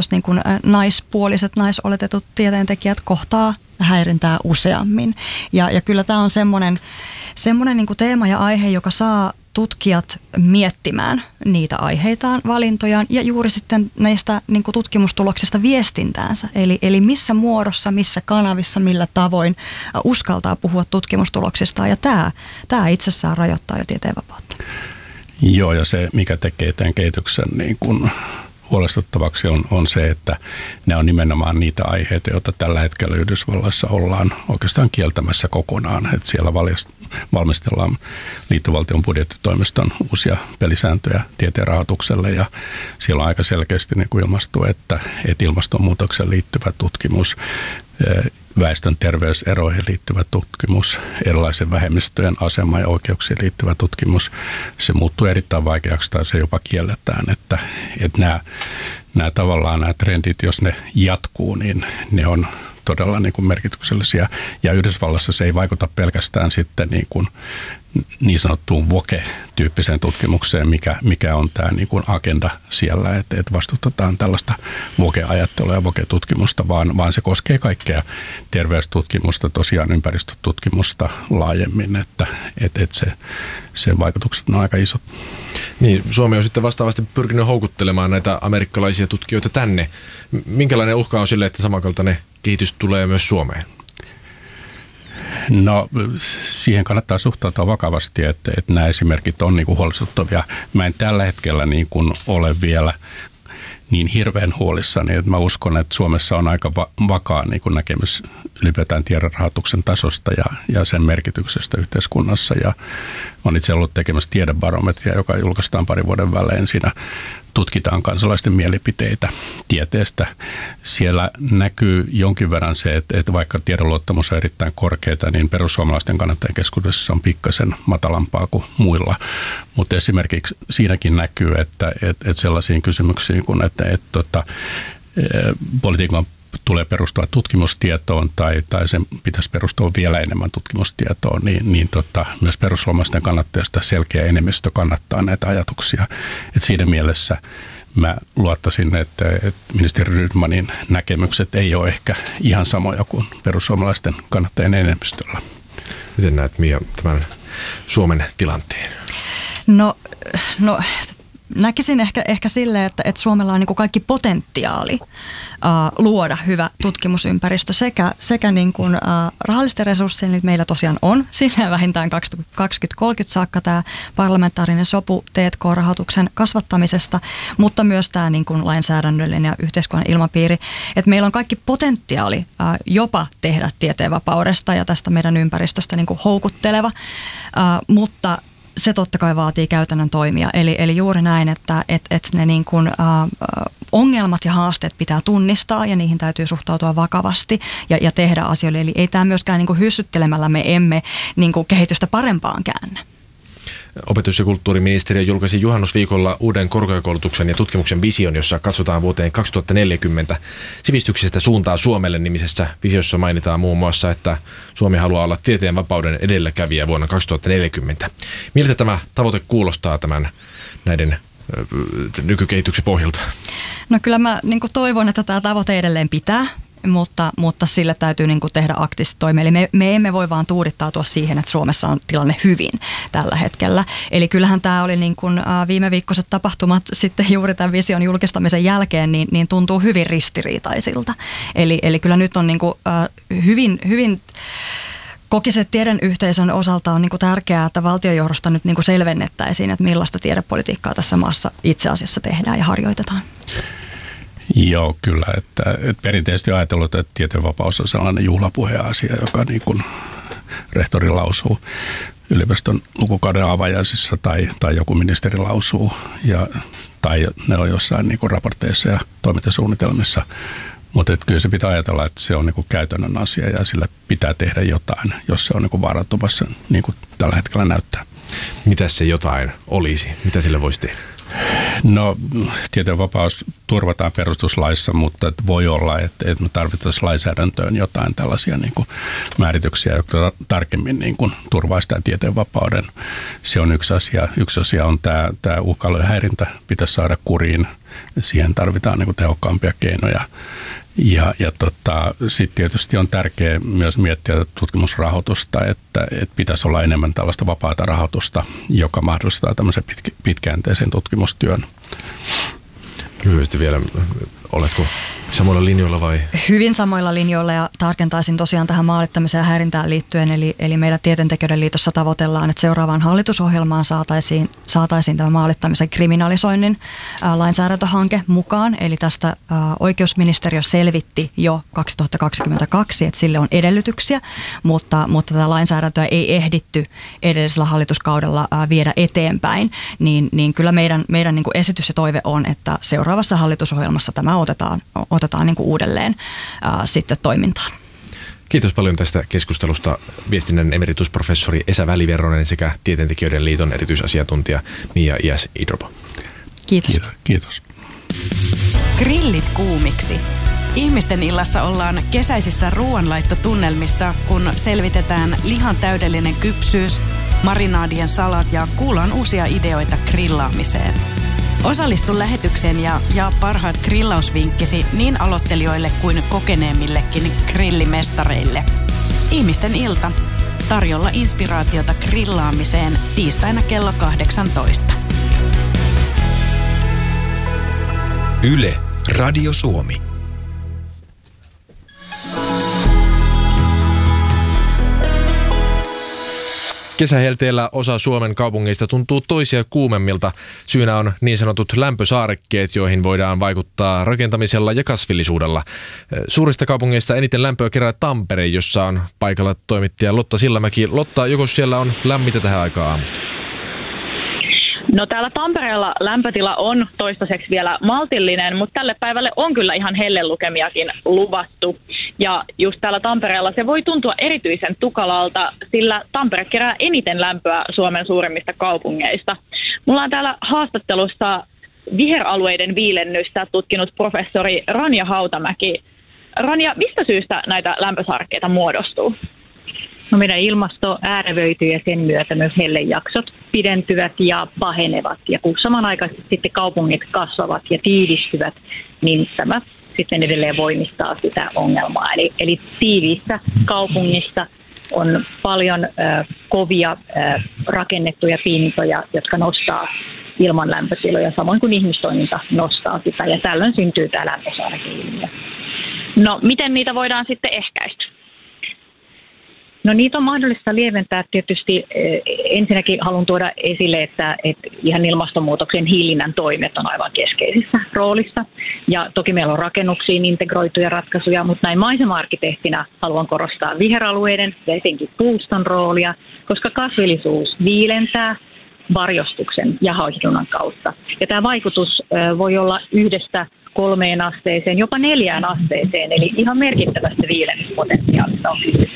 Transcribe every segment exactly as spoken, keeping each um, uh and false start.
just niin kuin naispuoliset, naisoletetut tieteentekijät kohtaa häirintää useammin. Ja, ja kyllä tämä on semmoinen, semmoinen niin kuin teema ja aihe, joka saa tutkijat miettimään niitä aiheitaan, valintojaan ja juuri sitten näistä niin kuin tutkimustuloksista viestintäänsä. Eli, eli missä muodossa, missä kanavissa, millä tavoin uskaltaa puhua tutkimustuloksistaan. Ja tämä, tämä itsessään rajoittaa jo tieteenvapautta. Joo, ja se mikä tekee tämän kehityksen niin kuin huolestuttavaksi on, on se, että ne on nimenomaan niitä aiheita, joita tällä hetkellä Yhdysvalloissa ollaan oikeastaan kieltämässä kokonaan. Että siellä valmistellaan liittovaltion budjettitoimiston uusia pelisääntöjä tieteen rahoitukselle ja siellä on aika selkeästi niin kuin ilmastu, että, että ilmastonmuutokseen liittyvä tutkimus, väestön terveyseroihin liittyvä tutkimus, erilaisen vähemmistöjen asemaan ja oikeuksiin liittyvä tutkimus, se muuttuu erittäin vaikeaksi tai se jopa kielletään, että, että nämä, nämä tavallaan nämä trendit, jos ne jatkuu, niin ne on todella niin kuin merkityksellisiä ja Yhdysvallassa se ei vaikuta pelkästään sitten niin kuin niin sanottuun woke-tyyppiseen tutkimukseen, mikä, mikä on tämä niin kuin agenda siellä, että, että vastustetaan tällaista woke-ajattelua ja woke-tutkimusta, vaan, vaan se koskee kaikkea terveystutkimusta, tosiaan ympäristötutkimusta laajemmin, että, että, että se, sen vaikutukset on aika isot. Niin, Suomi on sitten vastaavasti pyrkinyt houkuttelemaan näitä amerikkalaisia tutkijoita tänne. Minkälainen uhka on sille, että samankaltainen kehitys tulee myös Suomeen? No siihen kannattaa suhtautua vakavasti, että, että nämä esimerkit on niin kuin huolestuttavia. Mä en tällä hetkellä niin kuin ole vielä niin hirveän huolissani, että mä uskon, että Suomessa on aika va- vakaa niin kuin näkemys ylipäätään tiedonrahoituksen tasosta ja, ja sen merkityksestä yhteiskunnassa. Ja olen itse ollut tekemässä tiedebarometria, joka julkaistaan parin vuoden välein. Siinä tutkitaan kansalaisten mielipiteitä tieteestä. Siellä näkyy jonkin verran se, että, että vaikka tiedonluottamus on erittäin korkeata, niin perussuomalaisten kannattajien keskuudessa on pikkasen matalampaa kuin muilla. Mutta esimerkiksi siinäkin näkyy, että, että, että sellaisiin kysymyksiin kuin, että, että, että politiikan tulee perustua tutkimustietoon tai, tai sen pitäisi perustua vielä enemmän tutkimustietoon, niin, niin tota, myös perussuomalaisten kannattajista selkeä enemmistö kannattaa näitä ajatuksia. Et siinä mielessä mä luottaisin, että, että ministeri Rydmanin näkemykset ei ole ehkä ihan samoja kuin perussuomalaisten kannattajien enemmistöllä. Miten näet, Mia, tämän Suomen tilanteen? No, no näkisin ehkä, ehkä silleen, että, että Suomella on niin kuin kaikki potentiaali uh, luoda hyvä tutkimusympäristö sekä, sekä niin kuin, uh, rahallisten resurssien, niin meillä tosiaan on siinä vähintään kaksituhattakaksikymmentä kolmekymmentä saakka tämä parlamentaarinen sopu T and K-rahoituksen kasvattamisesta, mutta myös tämä niin kuin lainsäädännöllinen ja yhteiskunnan ilmapiiri, että meillä on kaikki potentiaali uh, jopa tehdä tieteenvapaudesta ja tästä meidän ympäristöstä niin kuin houkutteleva, uh, mutta se totta kai vaatii käytännön toimia. Eli, eli juuri näin, että et, et ne niin kuin, ä, ongelmat ja haasteet pitää tunnistaa ja niihin täytyy suhtautua vakavasti ja, ja tehdä asioille. Eli ei tämä myöskään niin kuin hyssyttelemällä me emme niin kuin kehitystä parempaan käännä. Opetus- ja kulttuuriministeriö julkaisi juhannusviikolla uuden korkeakoulutuksen ja tutkimuksen vision, jossa katsotaan vuoteen kaksituhattaneljäkymmentä sivistyksestä suuntaa Suomelle -nimisessä visiossa mainitaan muun muassa, että Suomi haluaa olla tieteen vapauden edelläkävijä vuonna kaksituhattaneljäkymmentä. Miltä tämä tavoite kuulostaa tämän näiden nykykehityksen pohjalta? No kyllä mä niin kuin toivon, että tämä tavoite edelleen pitää. Mutta, mutta sille täytyy niin kuin tehdä aktiivisesti toimia. Eli me, me emme voi vaan tuudittautua siihen, että Suomessa on tilanne hyvin tällä hetkellä. Eli kyllähän tämä oli niin kuin viime viikkoiset tapahtumat sitten juuri tämän vision julkistamisen jälkeen, niin, niin tuntuu hyvin ristiriitaisilta. Eli, eli kyllä nyt on niin kuin, uh, hyvin, hyvin kokiset tiedeyhteisön osalta on niin kuin tärkeää, että valtionjohdosta nyt niin kuin selvennettäisiin, että millaista tiedepolitiikkaa tässä maassa itse asiassa tehdään ja harjoitetaan. Joo, kyllä. Että, että perinteisesti ajatellut, että tieteenvapaus on sellainen juhlapuheasia, joka niin kuin rehtori lausuu yliopiston lukukauden avajaisissa tai, tai joku ministeri lausuu ja, tai ne on jossain niin kuin raporteissa ja toimintasuunnitelmissa. Mutta kyllä se pitää ajatella, että se on niin kuin käytännön asia ja sillä pitää tehdä jotain, jos se on niin kuin vaarantumassa, niin kuin tällä hetkellä näyttää. Mitä se jotain olisi? Mitä sillä voisi tehdä? No, tieteenvapaus turvataan perustuslaissa, mutta voi olla, että, että me tarvittaisiin lainsäädäntöön jotain tällaisia niin kuin määrityksiä, jotka tarkemmin niin kuin turvaa sitä tieteenvapauden. Se on yksi asia. Yksi asia on tämä, tämä uhkailu ja häirintä pitäisi saada kuriin. siihen tarvitaan niin kuin tehokkaampia keinoja. Ja, ja tota, sitten tietysti on tärkeää myös miettiä tutkimusrahoitusta, että, että pitäisi olla enemmän tällaista vapaata rahoitusta, joka mahdollistaa tämmöisen pitkä, pitkäjänteisen tutkimustyön. Lyhyesti vielä, oletko samoilla linjoilla vai? Hyvin samoilla linjoilla ja tarkentaisin tosiaan tähän maalittamiseen ja häirintään liittyen. Eli, eli meillä Tieteentekijöiden liitossa tavoitellaan, että seuraavaan hallitusohjelmaan saataisiin, saataisiin tämä maalittamisen kriminalisoinnin ää, lainsäädäntöhanke mukaan. Eli tästä ää, oikeusministeriö selvitti jo kaksituhattakaksikymmentäkaksi, että sille on edellytyksiä, mutta, mutta tätä lainsäädäntöä ei ehditty edellisellä hallituskaudella ää, viedä eteenpäin. Niin, niin kyllä meidän, meidän niin kuin esitys ja toive on, että seuraavassa hallitusohjelmassa tämä otetaan otetaan niin kuin uudelleen ää, sitten toimintaan. Kiitos paljon tästä keskustelusta viestinnän emeritusprofessori Esa Väliverronen sekä Tieteentekijöiden liiton erityisasiantuntija Mia Iäs-Idrobo. Kiitos. Kiitos. Kiitos. Grillit kuumiksi. Ihmisten illassa ollaan kesäisissä ruoanlaittotunnelmissa, kun selvitetään lihan täydellinen kypsyys, marinaadien salat ja kuullaan uusia ideoita grillaamiseen. Osallistu lähetykseen ja jaa parhaat grillausvinkkisi niin aloittelijoille kuin kokeneemmillekin grillimestareille. Ihmisten ilta. Tarjolla inspiraatiota grillaamiseen tiistaina kello kahdeksantoista. Yle, Radio Suomi. Kesähelteellä osa Suomen kaupungeista tuntuu toisia kuumemmilta. Syynä on niin sanotut lämpösaarekkeet, joihin voidaan vaikuttaa rakentamisella ja kasvillisuudella. Suurista kaupungeista eniten lämpöä kerää Tampere, jossa on paikalla toimittaja Lotta Sillanmäki. Lotta, joko siellä on lämmintä tähän aikaan aamusta? No täällä Tampereella lämpötila on toistaiseksi vielä maltillinen, mutta tälle päivälle on kyllä ihan hellelukemiakin luvattu. Ja just täällä Tampereella se voi tuntua erityisen tukalalta, sillä Tampere kerää eniten lämpöä Suomen suurimmista kaupungeista. Mulla on täällä haastattelussa viheralueiden viilennystä tutkinut professori Ranja Hautamäki. Ranja, mistä syystä näitä lämpösaarekkeita muodostuu? No meidän ilmasto äärevöityy ja sen myötä myös hellejaksot pidentyvät ja pahenevat. Ja kun samanaikaisesti sitten kaupungit kasvavat ja tiivistyvät, niin tämä sitten edelleen voimistaa sitä ongelmaa. Eli, eli tiiviissä kaupungissa on paljon äh, kovia äh, rakennettuja pintoja, jotka nostaa ilman lämpötiloja, samoin kuin ihmistoiminta nostaa sitä. Ja tällöin syntyy tämä lämpösaarekeilmiö. No miten niitä voidaan sitten ehkäistä? No niitä on mahdollista lieventää tietysti. Ensinnäkin haluan tuoda esille, että, että ihan ilmastonmuutoksen hillinnän toimet on aivan keskeisissä roolissa. Ja toki meillä on rakennuksiin integroituja ratkaisuja, mutta näin maisema-arkkitehtinä haluan korostaa viheralueiden ja etenkin puuston roolia, koska kasvillisuus viilentää varjostuksen ja hauhdunnan kautta. Ja tämä vaikutus voi olla yhdestä kolmeen asteeseen, jopa neljään asteeseen, eli ihan merkittävästä viilennyspotentiaalista on kysymys.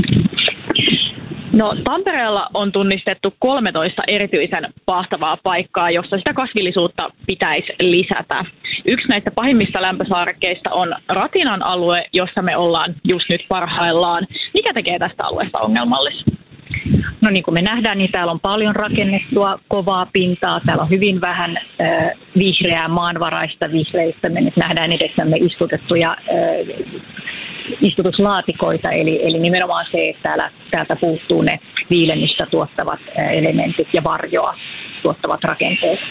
No Tampereella on tunnistettu kolmetoista erityisen paahtavaa paikkaa, jossa sitä kasvillisuutta pitäisi lisätä. Yksi näistä pahimmista lämpösaarekkeista on Ratinan alue, jossa me ollaan just nyt parhaillaan. Mikä tekee tästä alueesta ongelmallista? No niin kuin me nähdään, niin täällä on paljon rakennettua kovaa pintaa. Täällä on hyvin vähän äh, vihreää maanvaraista vihreistä. Me nyt nähdään edessämme istutettuja äh, istutuslaatikoita, eli, eli nimenomaan se, että täällä, täältä puuttuu ne viilennystä tuottavat äh, elementit ja varjoa tuottavat rakenteet.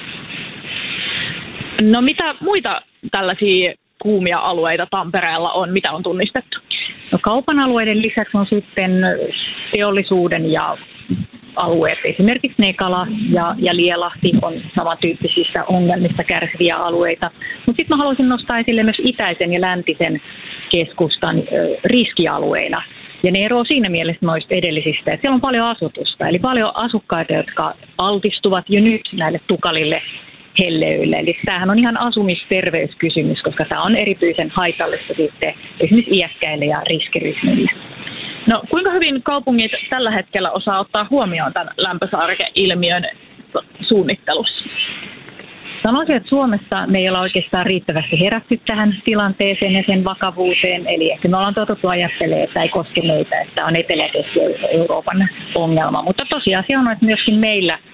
No mitä muita tällaisia kuumia alueita Tampereella on? Mitä on tunnistettu? No kaupan alueiden lisäksi on sitten teollisuuden ja alueet. Esimerkiksi Nekala ja, ja Lielahti on samantyyppisistä ongelmista kärsiviä alueita. Mutta sitten mä haluaisin nostaa esille myös itäisen ja läntisen keskustan ö, riskialueina. Ja ne eroavat siinä mielessä noista edellisistä, että siellä on paljon asutusta, eli paljon asukkaita, jotka altistuvat jo nyt näille tukalille helleöille. Eli tämähän on ihan asumisterveyskysymys, koska tämä on erityisen haitallista sitten esimerkiksi iäkkäille ja riskiryhmille. No kuinka hyvin kaupungit tällä hetkellä osaa ottaa huomioon tämän lämpösaarekeilmiön suunnittelussa? Sanoisin, että Suomessa me ei olla oikeastaan riittävästi herätty tähän tilanteeseen ja sen vakavuuteen. Eli ehkä me ollaan totuttu ajattelemaan, että ei koske meitä, että on Etelä- ja Keski-Euroopan ongelma. Mutta tosiasia on, että myöskin meillä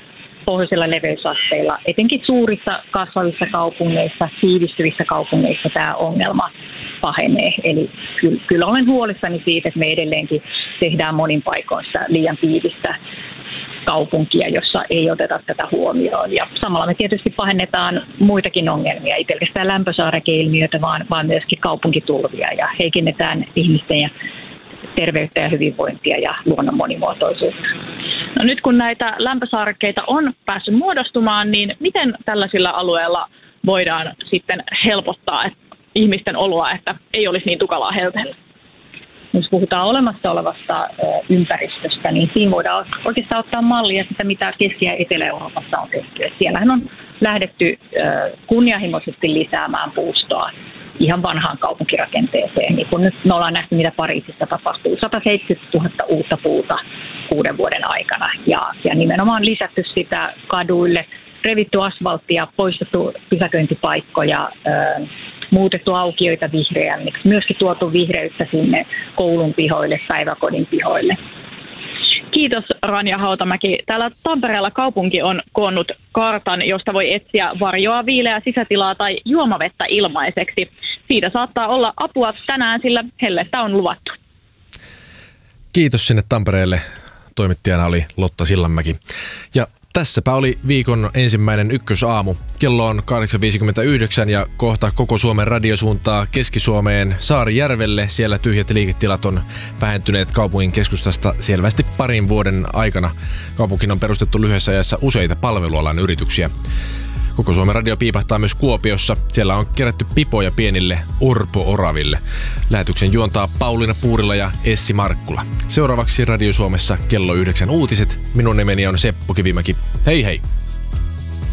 pohjoisilla leveysasteilla, etenkin suurissa kasvavissa kaupungeissa, tiivistyvissä kaupungeissa tämä ongelma pahenee. Eli kyllä, kyllä olen huolissani siitä, että me edelleenkin tehdään monin paikoin sitä liian tiivistä kaupunkia, jossa ei oteta tätä huomioon. Ja samalla me tietysti pahennetaan muitakin ongelmia, ei pelkästään lämpösaarekeilmiöitä, vaan, vaan myöskin kaupunkitulvia ja heikennetään ihmisten ja terveyttä ja hyvinvointia ja luonnon monimuotoisuutta. No nyt kun näitä lämpösaarekkeita on päässyt muodostumaan, niin miten tällaisilla alueilla voidaan sitten helpottaa ihmisten oloa, että ei olisi niin tukalaa helteellä? Jos puhutaan olemassa olevasta ympäristöstä, niin siinä voidaan oikeastaan ottaa mallia sitä, mitä Keski- ja Etelä-Euroopassa on tehty. Siellähän on lähdetty kunnianhimoisesti lisäämään puustoa ihan vanhaan kaupunkirakenteeseen. Niin kun nyt me ollaan nähty, mitä Pariisissa tapahtuu. sata seitsemänkymmentätuhatta uutta puuta kuuden vuoden aikana. Ja, ja nimenomaan lisätty sitä kaduille, revitty asfalttia, poistettu pysäköintipaikkoja, muutettu aukioita vihreämmiksi, myöskin tuotu vihreyttä sinne koulun pihoille, päiväkodin pihoille. Kiitos Ranja Hautamäki. Täällä Tampereella kaupunki on koonnut kartan, josta voi etsiä varjoa, viileää sisätilaa tai juomavettä ilmaiseksi. Siitä saattaa olla apua tänään, sillä hellettä on luvattu. Kiitos sinne Tampereelle. Toimittajana oli Lotta Sillanmäki. Ja tässäpä oli viikon ensimmäinen ykkösaamu. Kello on kahdeksan viisikymmentäyhdeksän ja kohta koko Suomen radio suuntaa Keski-Suomeen Saarijärvelle. Siellä tyhjät liiketilat on vähentyneet kaupungin keskustasta selvästi parin vuoden aikana. Kaupunkiin on perustettu lyhyessä ajassa useita palvelualan yrityksiä. Koko Suomen radio piipahtaa myös Kuopiossa. Siellä on kerätty pipoja pienille orpo-oraville. Lähetyksen juontaa Pauliina Puurila ja Essi Markkula. Seuraavaksi Radio Suomessa kello yhdeksän uutiset. Minun nimeni on Seppo Kivimäki. Hei hei!